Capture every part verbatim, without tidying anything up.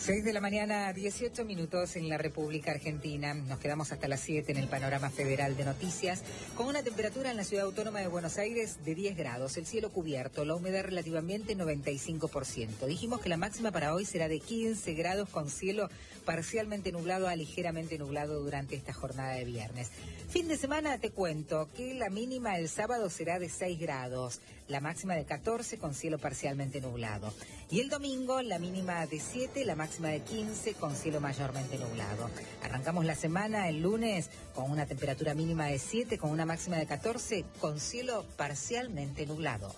seis de la mañana, dieciocho minutos en la República Argentina. Nos quedamos hasta las siete en el panorama federal de noticias, con una temperatura en la Ciudad Autónoma de Buenos Aires de diez grados, el cielo cubierto, la humedad relativamente noventa y cinco por ciento. Dijimos que la máxima para hoy será de quince grados con cielo parcialmente nublado a ligeramente nublado durante esta jornada de viernes. Fin de semana te cuento que la mínima el sábado será de seis grados, la máxima de catorce con cielo parcialmente nublado. Y el domingo la mínima de siete, la máxima de quince con cielo mayormente nublado. Arrancamos la semana el lunes con una temperatura mínima de siete, con una máxima de catorce, con cielo parcialmente nublado.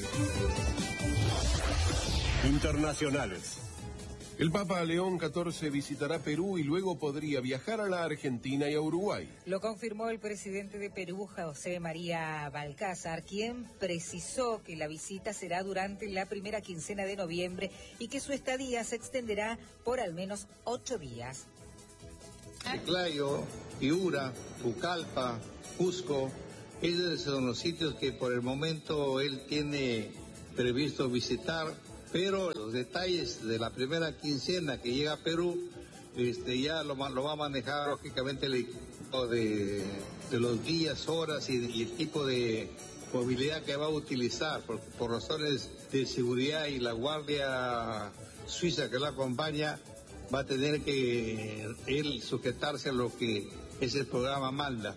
Internacionales. El Papa León catorce visitará Perú y luego podría viajar a la Argentina y a Uruguay. Lo confirmó el presidente de Perú, José María Balcázar, quien precisó que la visita será durante la primera quincena de noviembre y que su estadía se extenderá por al menos ocho días. Chiclayo, Piura, Pucallpa, Cusco, esos son los sitios que por el momento él tiene previsto visitar. Pero los detalles de la primera quincena que llega a Perú, este, ya lo, lo va a manejar lógicamente el equipo de, de los días, horas y, y el tipo de movilidad que va a utilizar, por, por razones de seguridad, y la guardia suiza que lo acompaña va a tener que él sujetarse a lo que ese programa manda.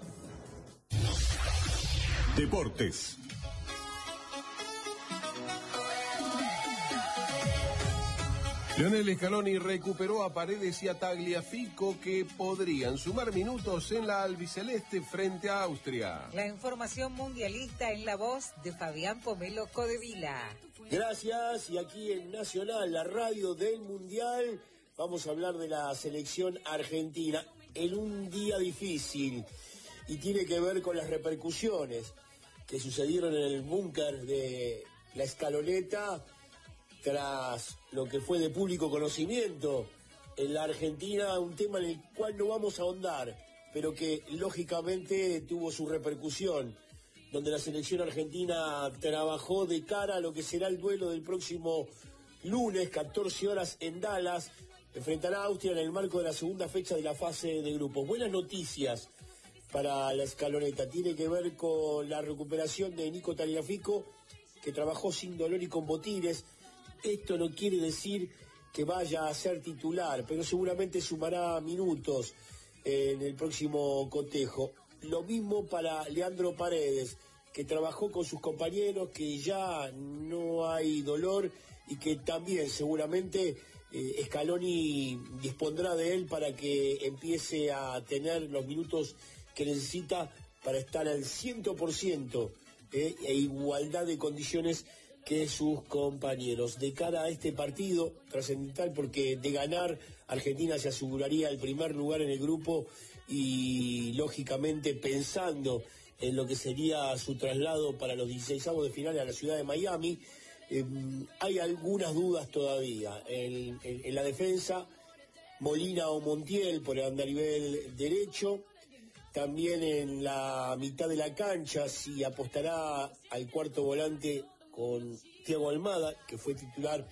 Deportes. Lionel Scaloni recuperó a Paredes y a Tagliafico, que podrían sumar minutos en la albiceleste frente a Austria. La información mundialista en la voz de Fabián Pomelo Codevila. Gracias, y aquí en Nacional, la radio del Mundial, vamos a hablar de la selección argentina en un día difícil, y tiene que ver con las repercusiones que sucedieron en el búnker de la Escaloneta tras lo que fue de público conocimiento en la Argentina, un tema en el cual no vamos a ahondar, pero que lógicamente tuvo su repercusión, donde la selección argentina trabajó de cara a lo que será el duelo del próximo lunes, catorce horas en Dallas, enfrentará a Austria en el marco de la segunda fecha de la fase de grupos. Buenas noticias para la Escaloneta, tiene que ver con la recuperación de Nico Tagliafico, que trabajó sin dolor y con botines. Esto no quiere decir que vaya a ser titular, pero seguramente sumará minutos en el próximo cotejo. Lo mismo para Leandro Paredes, que trabajó con sus compañeros, que ya no hay dolor y que también seguramente eh, Scaloni dispondrá de él para que empiece a tener los minutos que necesita para estar al cien por ciento eh, e igualdad de condiciones que sus compañeros. De cara a este partido trascendental, porque de ganar Argentina se aseguraría el primer lugar en el grupo y lógicamente pensando en lo que sería su traslado para los dieciseisavos de final a la ciudad de Miami, eh, hay algunas dudas todavía en, en, en la defensa. Molina o Montiel por el andarivel derecho, también en la mitad de la cancha si apostará al cuarto volante con Thiago Almada, que fue titular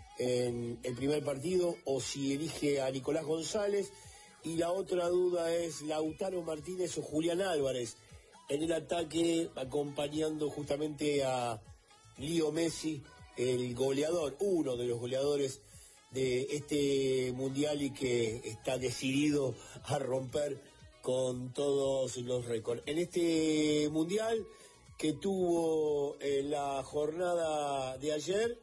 en el primer partido, o si elige a Nicolás González. Y la otra duda es Lautaro Martínez o Julián Álvarez en el ataque, acompañando justamente a Leo Messi, el goleador, uno de los goleadores de este mundial, y que está decidido a romper con todos los récords. En este mundial que tuvo en la jornada de ayer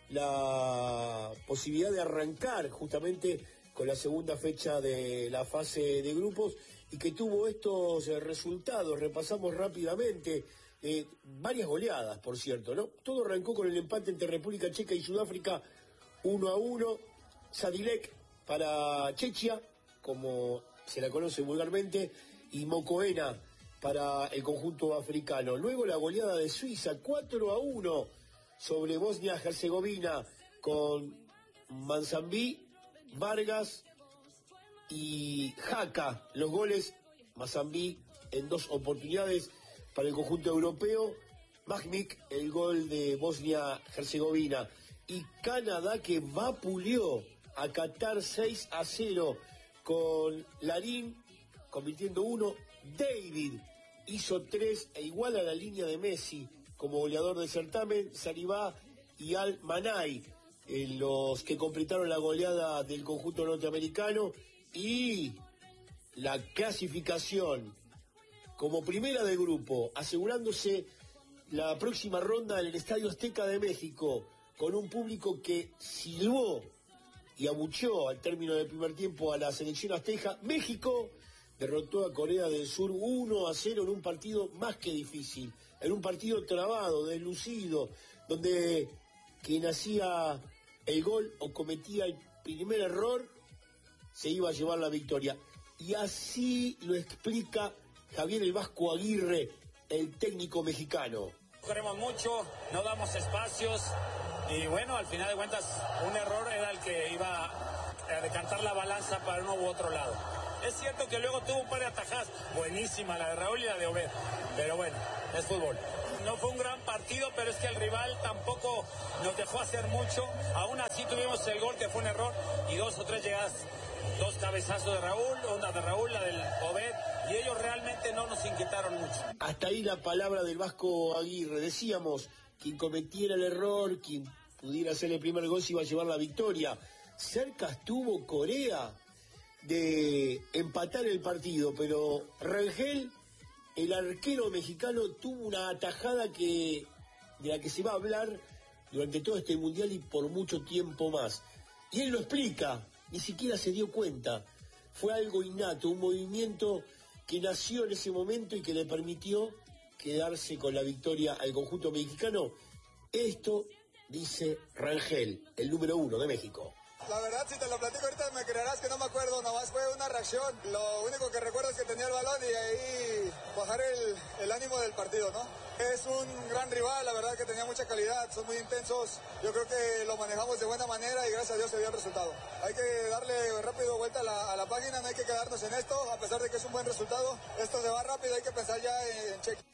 la posibilidad de arrancar justamente con la segunda fecha de la fase de grupos, y que tuvo estos eh, resultados. Repasamos rápidamente eh, varias goleadas, por cierto, ¿no? Todo arrancó con el empate entre República Checa y Sudáfrica uno a uno. Sadilek para Chechia, como se la conoce vulgarmente, y Mokoena para el conjunto africano. Luego la goleada de Suiza, cuatro a uno sobre Bosnia-Herzegovina, con Manzambí, Vargas y Jaca. Los goles, Manzambí en dos oportunidades para el conjunto europeo, Magmik el gol de Bosnia-Herzegovina, y Canadá, que vapuleó a Qatar seis a cero con Larín convirtiendo uno, David hizo tres e igual a la línea de Messi como goleador del certamen, Saribá y Al-Manai, eh, los que completaron la goleada del conjunto norteamericano y la clasificación como primera de grupo, asegurándose la próxima ronda en el Estadio Azteca de México, con un público que silbó y abucheó al término del primer tiempo a la selección azteca. México derrotó a Corea del Sur uno a cero en un partido más que difícil, en un partido trabado, deslucido, donde quien hacía el gol o cometía el primer error se iba a llevar la victoria. Y así lo explica Javier el Vasco Aguirre, el técnico mexicano. Corremos mucho, no damos espacios y bueno, al final de cuentas un error era el que iba a decantar la balanza para uno u otro lado. Es cierto que luego tuvo un par de atajadas, buenísima la de Raúl y la de Obed, pero bueno, es fútbol. No fue un gran partido, pero es que el rival tampoco nos dejó hacer mucho, aún así tuvimos el gol que fue un error y dos o tres llegadas, dos cabezazos de Raúl, una de Raúl, la del Obed, y ellos realmente no nos inquietaron mucho. Hasta ahí la palabra del Vasco Aguirre. Decíamos, quien cometiera el error, quien pudiera hacer el primer gol se iba a llevar la victoria. Cerca estuvo Corea de empatar el partido, pero Rangel, el arquero mexicano, tuvo una atajada que de la que se va a hablar durante todo este mundial y por mucho tiempo más. Y él lo explica, ni siquiera se dio cuenta. Fue algo innato, un movimiento que nació en ese momento y que le permitió quedarse con la victoria al conjunto mexicano. Esto dice Rangel, el número uno de México. La verdad, si te lo platico ahorita me creerás que no me acuerdo, nomás fue una reacción. Lo único que recuerdo es que tenía el balón y ahí bajar el, el ánimo del partido, ¿no? Es un gran rival, la verdad que tenía mucha calidad, son muy intensos. Yo creo que lo manejamos de buena manera y gracias a Dios se dio el resultado. Hay que darle rápido vuelta a la, a la página, no hay que quedarnos en esto, a pesar de que es un buen resultado. Esto se va rápido, hay que pensar ya en, en cheque.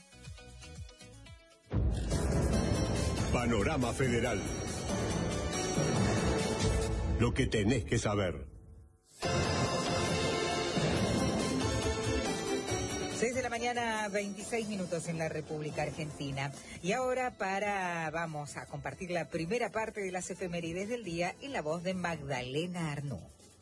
Panorama Federal. Lo que tenés que saber. seis de la mañana, veintiséis minutos en la República Argentina. Y ahora para, vamos a compartir la primera parte de las efemérides del día en la voz de Magdalena Arnú.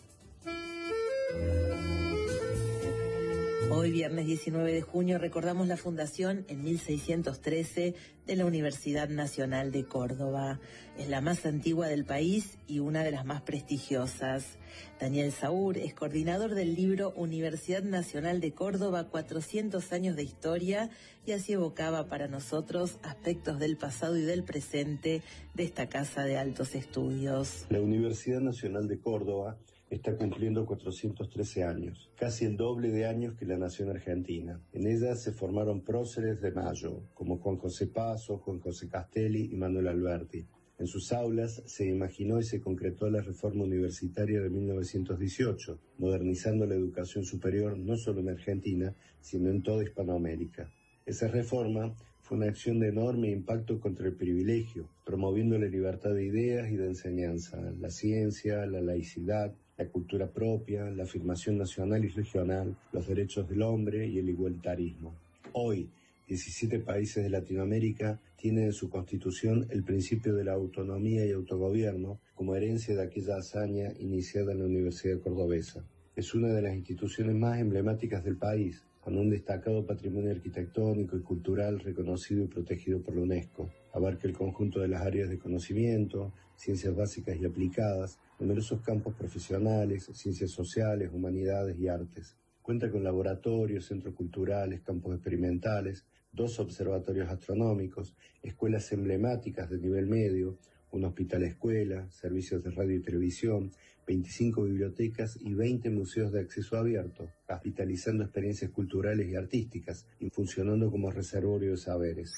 Hoy, viernes diecinueve de junio, recordamos la fundación en mil seiscientos trece de la Universidad Nacional de Córdoba. Es la más antigua del país y una de las más prestigiosas. Daniel Saúr es coordinador del libro Universidad Nacional de Córdoba, cuatrocientos años de historia, y así evocaba para nosotros aspectos del pasado y del presente de esta casa de altos estudios. La Universidad Nacional de Córdoba está cumpliendo cuatrocientos trece años, casi el doble de años que la nación argentina. En ella se formaron próceres de Mayo, como Juan José Paso, Juan José Castelli y Manuel Alberti. En sus aulas se imaginó y se concretó la reforma universitaria de mil novecientos dieciocho, modernizando la educación superior no solo en Argentina, sino en toda Hispanoamérica. Esa reforma fue una acción de enorme impacto contra el privilegio, promoviendo la libertad de ideas y de enseñanza, la ciencia, la laicidad, la cultura propia, la afirmación nacional y regional, los derechos del hombre y el igualitarismo. Hoy, diecisiete países de Latinoamérica tienen en su constitución el principio de la autonomía y autogobierno como herencia de aquella hazaña iniciada en la Universidad Cordobesa. Es una de las instituciones más emblemáticas del país, con un destacado patrimonio arquitectónico y cultural reconocido y protegido por la UNESCO. Abarca el conjunto de las áreas de conocimiento, ciencias básicas y aplicadas, numerosos campos profesionales, ciencias sociales, humanidades y artes. Cuenta con laboratorios, centros culturales, campos experimentales, dos observatorios astronómicos, escuelas emblemáticas de nivel medio, un hospital escuela, servicios de radio y televisión, veinticinco bibliotecas y veinte museos de acceso abierto, capitalizando experiencias culturales y artísticas y funcionando como reservorio de saberes.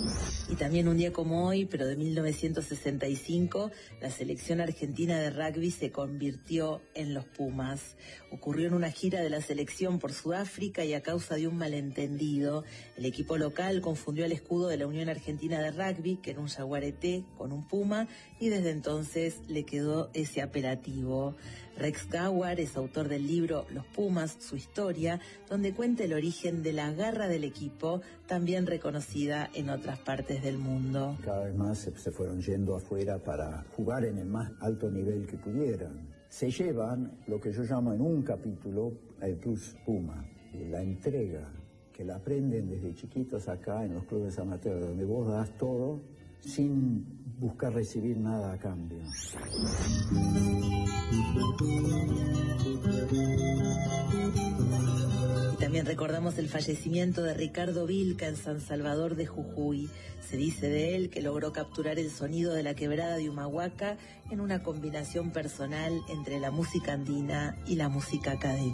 Y también un día como hoy, pero de mil novecientos sesenta y cinco, la selección argentina de rugby se convirtió en los Pumas. Ocurrió en una gira de la selección por Sudáfrica y a causa de un malentendido, el equipo local confundió el escudo de la Unión Argentina de Rugby, que era un jaguarete, con un puma, Puma y desde entonces le quedó ese apelativo. Rex Gawar es autor del libro Los Pumas, su historia, donde cuenta el origen de la garra del equipo, también reconocida en otras partes del mundo. Cada vez más se fueron yendo afuera para jugar en el más alto nivel que pudieran. Se llevan lo que yo llamo en un capítulo el Plus Puma, la entrega, que la aprenden desde chiquitos acá en los clubes amateurs, donde vos das todo sin buscar recibir nada a cambio. Y también recordamos el fallecimiento de Ricardo Vilca en San Salvador de Jujuy. Se dice de él que logró capturar el sonido de la quebrada de Humahuaca en una combinación personal entre la música andina y la música académica.